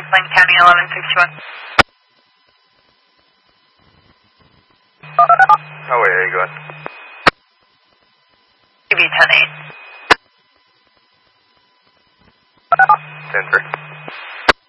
Plain County 1161. Oh, wait, are you going? QB 10-8. 10-3.